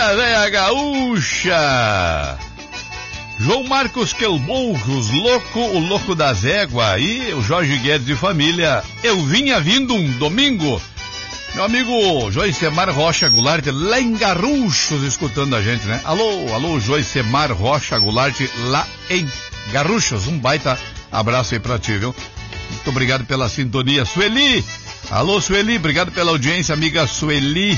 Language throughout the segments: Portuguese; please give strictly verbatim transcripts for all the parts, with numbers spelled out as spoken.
Minha velha gaúcha! João Marcos Quelboucos, louco, o louco das éguas, e o Jorge Guedes de família. Eu vinha vindo um domingo. Meu amigo Joicemar Rocha Goulart, lá em Garruchos, escutando a gente, né? Alô, alô, Joicemar Rocha Goulart, lá em Garruchos. Um baita abraço aí pra ti, viu? Muito obrigado pela sintonia. Sueli! Alô, Sueli, obrigado pela audiência, amiga Sueli.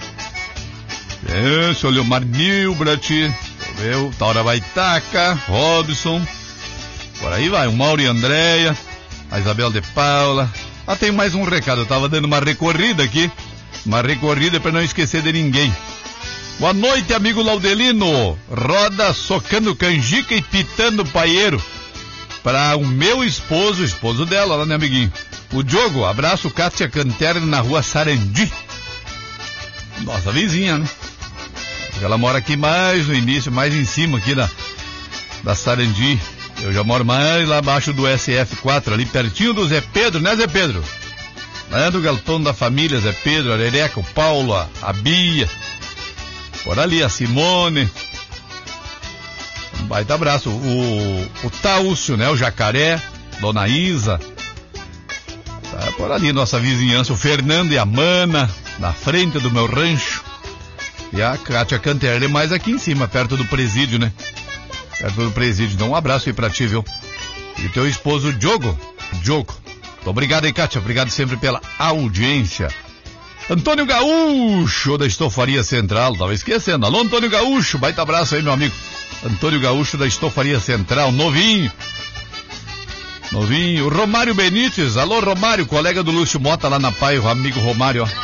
É, seu Leomar Nilbrat, eu, Taura Baitaca, Robson, por aí vai, o Mauro e Andréia, a Isabel de Paula. Ah, tem mais um recado, eu tava dando uma recorrida aqui, uma recorrida para não esquecer de ninguém. Boa noite, amigo Laudelino, roda socando canjica e pitando paieiro, para o meu esposo, esposo dela, lá, né, amiguinho? O Diogo, abraço, Kátia Canterno, na rua Sarandi. Nossa vizinha, né? Ela mora aqui mais no início, mais em cima aqui da, da Sarandi. Eu já moro mais lá abaixo do S F quatro, ali pertinho do Zé Pedro, né, Zé Pedro? Lá do galpão da família, Zé Pedro, a Lereca, o Paulo, a, a Bia. Por ali, a Simone. Um baita abraço. O, o Taúcio, né, o Jacaré, Dona Isa. Tá por ali, nossa vizinhança, o Fernando e a Mana, na frente do meu rancho. E a Kátia Canterle mais aqui em cima, perto do presídio, né? Perto do presídio. Então um abraço aí pra ti, viu? E teu esposo, Diogo. Diogo. Muito obrigado aí, Kátia. Obrigado sempre pela audiência. Antônio Gaúcho, da Estofaria Central. Tava esquecendo. Alô, Antônio Gaúcho. Baita abraço aí, meu amigo. Antônio Gaúcho, da Estofaria Central. Novinho. Novinho. Romário Benites. Alô, Romário. Colega do Lúcio Mota lá na Pai. O amigo Romário, ó.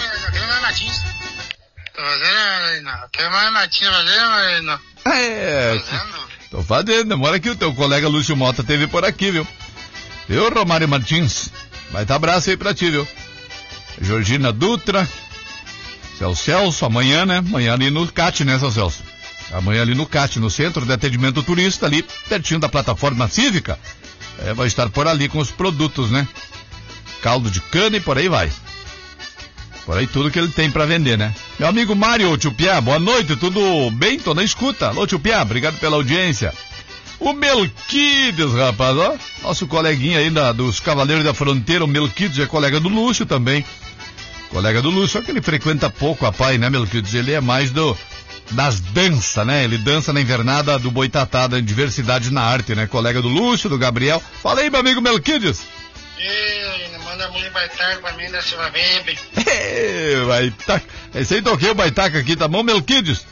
Quer mais Martins fazendo, não? É, tô fazendo, demora aqui, o teu colega Lúcio Mota teve por aqui, viu? Viu, Romário Martins? Vai tá abraço aí pra ti, viu? Georgina Dutra, seu Celso, amanhã, né? Amanhã ali no C A T, né, seu Celso? Amanhã ali no C A T, no Centro de Atendimento Turista, ali pertinho da plataforma cívica. É, vai estar por ali com os produtos, né? Caldo de cana e por aí vai. Por aí tudo que ele tem pra vender, né? Meu amigo Mário, tio Piá, boa noite, tudo bem? Tô na escuta. Alô, tio Piá, obrigado pela audiência. O Melquides, rapaz, ó. Nosso coleguinha aí da, dos Cavaleiros da Fronteira, o Melquides é colega do Lúcio também. Colega do Lúcio, só que ele frequenta pouco a Pai, né, Melquides? Ele é mais do das danças, né? Ele dança na invernada do Boitatá, da Diversidade na Arte, né? Colega do Lúcio, do Gabriel. Fala aí, meu amigo Melquides. Ei, manda muito baitaca pra mim da Silva Bebe. Ei, baitaca. Esse aí toquei o baitaca aqui, tá bom, Melquides?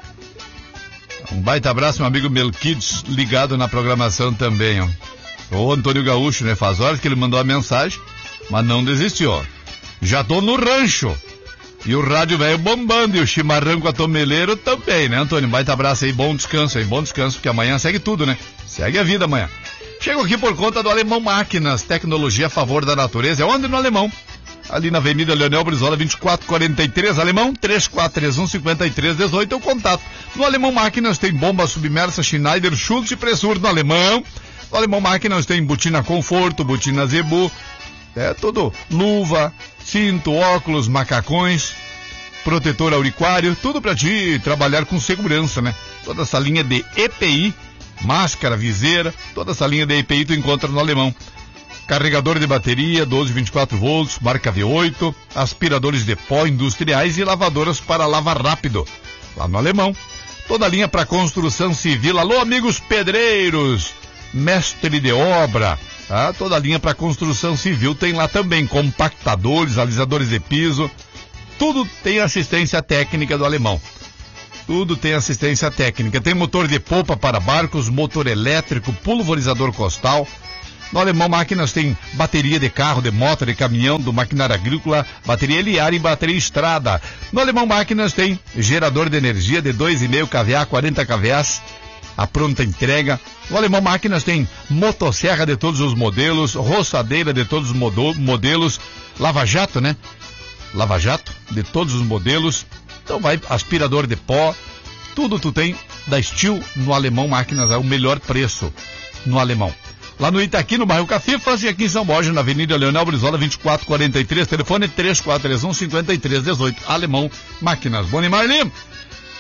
Um baita abraço, meu amigo Melquides, ligado na programação também, ó. O Antônio Gaúcho, né? Faz horas que ele mandou a mensagem, mas não desistiu, ó. Já tô no rancho. E o rádio velho bombando, e o chimarrão com a tomeleiro também, né, Antônio? Baita abraço aí, bom descanso aí, bom descanso, porque amanhã segue tudo, né? Segue a vida amanhã. Chego aqui por conta do Alemão Máquinas, tecnologia a favor da natureza. É onde no Alemão? Ali na Avenida Leonel Brizola, vinte e quatro quarenta e três, Alemão, três quatro três um, cinco três um oito, é o contato. No Alemão Máquinas tem bomba submersa Schneider, Schultz e Pressur no Alemão. No Alemão Máquinas tem botina Conforto, botina Zebu, é tudo, luva, cinto, óculos, macacões, protetor auricuário, tudo pra ti trabalhar com segurança, né? Toda essa linha de E P I, máscara, viseira, toda essa linha de E P I tu encontra no Alemão. Carregador de bateria, doze, vinte e quatro volts, marca V oito, aspiradores de pó industriais e lavadoras para lavar rápido. Lá no Alemão. Toda a linha para construção civil. Alô, amigos pedreiros, mestre de obra. Tá? Toda a linha para construção civil tem lá também. Compactadores, alisadores de piso. Tudo tem assistência técnica do Alemão. Tudo tem assistência técnica. Tem motor de polpa para barcos, motor elétrico, pulverizador costal. No Alemão Máquinas tem bateria de carro, de moto, de caminhão, do maquinário agrícola, bateria Eliar e bateria Estrada. No Alemão Máquinas tem gerador de energia de dois vírgula cinco kVA, quarenta kVA, a pronta entrega. No Alemão Máquinas tem motosserra de todos os modelos, roçadeira de todos os modelos, lava-jato, né? Lava-jato de todos os modelos. Então vai, aspirador de pó, tudo tu tem da Steel no Alemão Máquinas, é o melhor preço no Alemão. Lá no Itaqui, no bairro Cafifas, e aqui em São Borja, na Avenida Leonel Brizola, vinte e quatro quarenta e três, telefone três quatro três um, cinco três um oito, Alemão Máquinas. Boni Marli,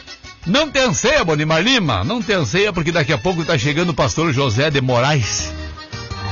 Não te anseia, Bonimar Lima, não te anseia, porque daqui a pouco tá chegando o pastor José de Moraes.